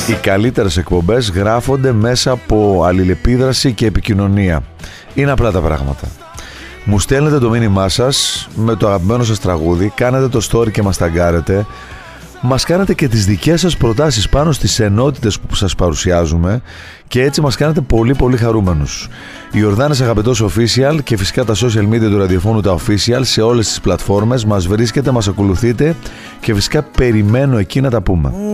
Οι καλύτερες εκπομπές γράφονται μέσα από αλληλεπίδραση και επικοινωνία. Είναι απλά τα πράγματα. Μου στέλνετε το μήνυμά σας με το αγαπημένο σας τραγούδι, κάνετε το story και μας ταγκάρετε. Μας κάνετε και τις δικές σας προτάσεις πάνω στις ενότητες που σας παρουσιάζουμε και έτσι μας κάνετε πολύ πολύ χαρούμενους. Ιορδάνης Αγαπητός Official και φυσικά τα social media του ραδιοφώνου τα Official σε όλες τις πλατφόρμες. Μας βρίσκετε, μας ακολουθείτε και φυσικά περιμένω εκεί να τα πούμε.